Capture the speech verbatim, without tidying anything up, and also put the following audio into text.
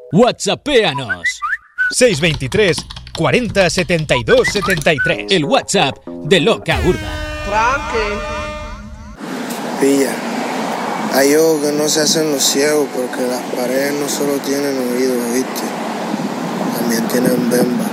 WhatsAppéanos. seis veintitrés cuarenta setenta y dos setenta y tres. El WhatsApp de Loca Urba. Tranqui. Pilla. Hay ojos que no se hacen los ciegos porque las paredes no solo tienen oídos, ¿viste? También tienen bemba.